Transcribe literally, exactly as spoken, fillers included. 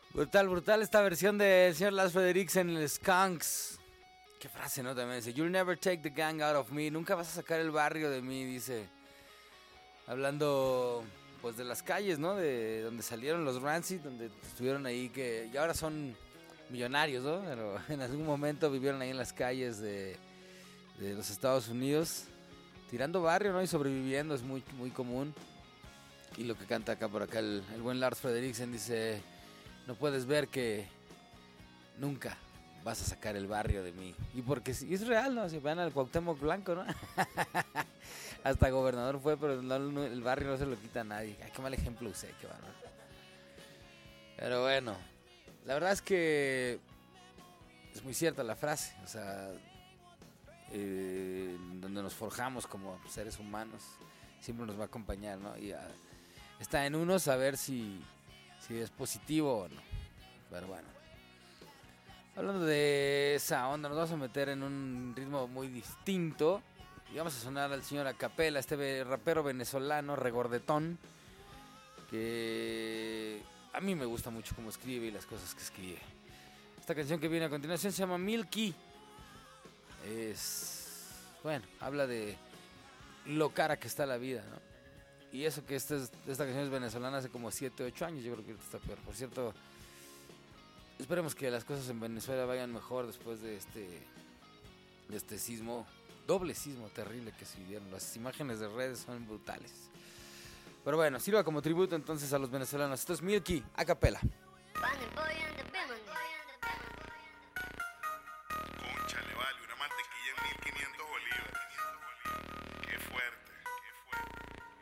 Brutal, brutal esta versión del señor Lars Frederiksen en el Skunks. Qué frase, ¿no? También dice, you'll never take the gang out of me. Nunca vas a sacar el barrio de mí, dice. Hablando, pues, de las calles, ¿no? De donde salieron los Rancid, donde estuvieron ahí, que y ahora son millonarios, ¿no? Pero en algún momento vivieron ahí en las calles de, de los Estados Unidos, tirando barrio, ¿no? Y sobreviviendo, es muy, muy común. Y lo que canta acá por acá el, el buen Lars Frederiksen dice... No puedes ver que nunca vas a sacar el barrio de mí. Y porque sí, es real, ¿no? Si vean al Cuauhtémoc Blanco, ¿no? Hasta gobernador fue, pero no, no, el barrio no se lo quita a nadie. Ay, qué mal ejemplo usé, qué bárbaro. Pero bueno, la verdad es que es muy cierta la frase. O sea, eh, donde nos forjamos como seres humanos, siempre nos va a acompañar, ¿no? Y a, está en uno saber si... si es positivo o no. Pero bueno, hablando de esa onda, nos vamos a meter en un ritmo muy distinto y vamos a sonar al señor Acapela, este rapero venezolano regordetón, que a mí me gusta mucho cómo escribe y las cosas que escribe. Esta canción que viene a continuación se llama Milky. Es, bueno, habla de lo cara que está la vida, ¿no? Y eso que esta, es, esta canción es venezolana hace como siete, ocho años, yo creo que ahorita está peor. Por cierto, esperemos que las cosas en Venezuela vayan mejor después de este, de este sismo, doble sismo terrible que se vivieron. Las imágenes de redes son brutales. Pero bueno, sirva como tributo entonces a los venezolanos. Esto es Milky, a capela.